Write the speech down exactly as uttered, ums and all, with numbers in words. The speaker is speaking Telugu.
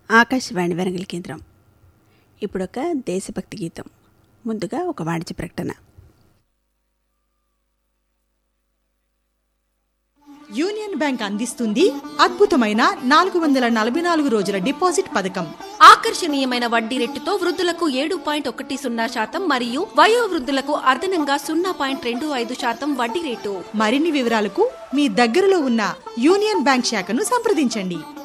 ఆకాశవాణి వరంగల్ కేంద్రం. ఇప్పుడొక దేశభక్తి గీతం. ముందుగా ఒక వాణిజ్య ప్రకటన. యూనియన్ బ్యాంక్ అందిస్తుంది అద్భుతమైన నాలుగు వందల నలభై నాలుగు రోజుల డిపాజిట్ పథకం. ఆకర్షణీయమైన వడ్డీ రేటుతో వృద్ధులకు ఏడు పాయింట్ ఒకటి సున్నా శాతం మరియు వయో వృద్ధులకు అదనంగా సున్నా పాయింట్ రెండు ఐదు శాతం వడ్డీ రేటు. మరిన్ని వివరాలకు మీ దగ్గరలో ఉన్న యూనియన్ బ్యాంక్ శాఖను సంప్రదించండి.